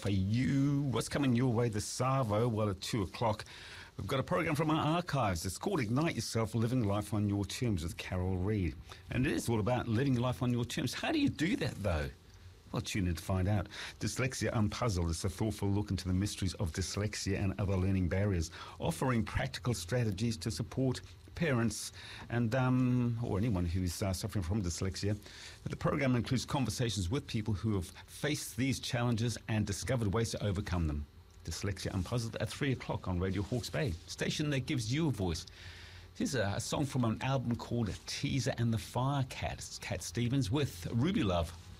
offer you? What's coming your way this Savo? Well, at 2 o'clock, we've got a program from our archives. It's called Ignite Yourself, Living Life on Your Terms with Carol Reed. And it is all about living life on your terms. How do you do that, though? Well, tune in to find out. Dyslexia Unpuzzled is a thoughtful look into the mysteries of dyslexia and other learning barriers, offering practical strategies to support parents and or anyone who is suffering from dyslexia. The program includes conversations with people who have faced these challenges and discovered ways to overcome them. Dyslexia Unpuzzled at 3 o'clock on Radio Hawke's Bay, station that gives you a voice. Here's a song from an album called Teaser and the Firecats. Cat Stevens with Ruby Love.